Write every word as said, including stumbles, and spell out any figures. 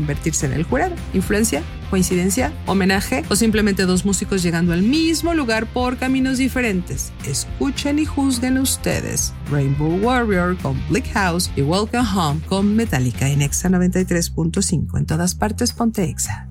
convertirse en el jurado. ¿Influencia? ¿Coincidencia? ¿Homenaje? ¿O simplemente dos músicos llegando al mismo lugar por caminos diferentes? Escuchen y juzguen ustedes. Rainbow Warrior con Bleak House y Welcome Home con Metallica en Exa noventa y tres punto cinco. En todas partes, ponte Exa.